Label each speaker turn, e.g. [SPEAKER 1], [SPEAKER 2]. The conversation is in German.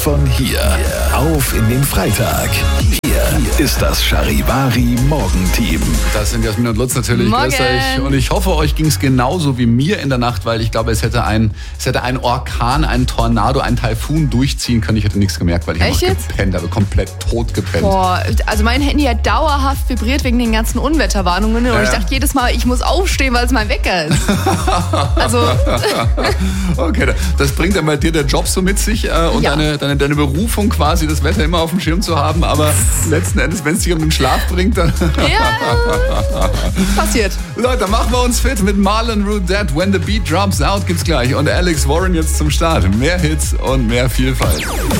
[SPEAKER 1] Von hier auf in den Freitag. Hier ist das Charivari Morgenteam.
[SPEAKER 2] Das sind Jasmin und Lutz natürlich.
[SPEAKER 3] Morgen.
[SPEAKER 2] Grüß euch. Und ich hoffe, euch ging es genauso wie mir in der Nacht, weil ich glaube, es hätte ein Orkan, ein Tornado, ein Taifun durchziehen können. Ich hätte nichts gemerkt, weil ich
[SPEAKER 3] Echt
[SPEAKER 2] einfach
[SPEAKER 3] jetzt?
[SPEAKER 2] gepennt habe, komplett tot gepennt.
[SPEAKER 3] Boah, also mein Handy hat dauerhaft vibriert wegen den ganzen Unwetterwarnungen. Und ich dachte jedes Mal, ich muss aufstehen, weil es mein Wecker ist. Also,
[SPEAKER 2] Okay, das bringt dann bei dir der Job so mit sich und
[SPEAKER 3] Ja.
[SPEAKER 2] deine Berufung quasi, das Wetter immer auf dem Schirm zu haben. Aber letzten Endes, wenn es dich um den Schlaf bringt, dann...
[SPEAKER 3] ja, passiert.
[SPEAKER 2] Leute, machen wir uns fit mit Marlon Rudette. When the beat drops out gibt's gleich. Und Alex Warren jetzt zum Start. Mehr Hits und mehr Vielfalt.